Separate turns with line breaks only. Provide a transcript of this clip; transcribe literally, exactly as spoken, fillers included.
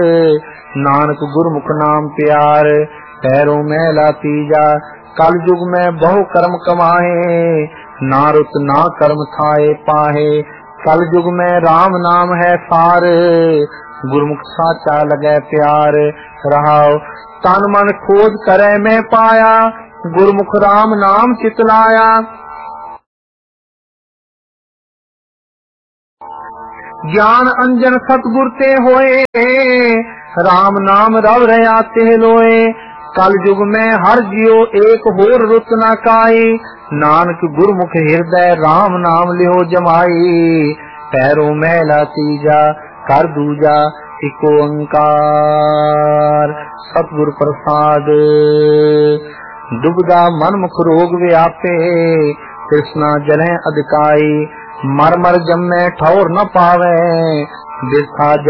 नानक गुरमुख नाम प्यार पैरों मैला तीजा। कल युग में बहु कर्म कमाए ना रुत ना कर्म थाए पाहे। कल युग में राम नाम है सार गुरमुख साचा लगे प्यार। रहाओ तन मन खोज करे मैं पाया गुरमुख राम नाम चितलाया। ज्ञान अंजन सतगुर ते होए राम नाम रव रया ते लोए। कल युग में हर जियो एक होर रुत न काई नानक गुरमुख हृदय राम नाम लियो जमाई। पैरों मैला तीजा कर दूजा इको ओंकार। सतगुर प्रसाद दुबदा मन मुख रोग व्यापे कृष्णा जले अधिकाई। मर मर जम्मे ठौर न पावे बिरथा